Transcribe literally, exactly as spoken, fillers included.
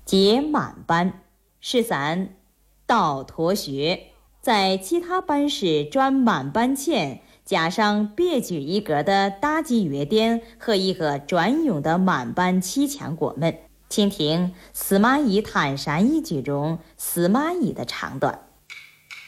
解满班是咱道陀学，在其他班时专满班前加上别具一格的打击乐点和一个专用的满班起腔过门。请听司马懿谈山一句中司马懿的唱段。